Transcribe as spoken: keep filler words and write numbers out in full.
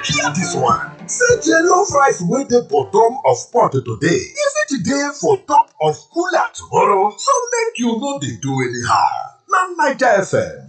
Hear dis one. Say jollof rice wey dey bottom of pot today, e fit dey for top of cooler tomorrow, so make you no dey do anyhow. Na Naija F M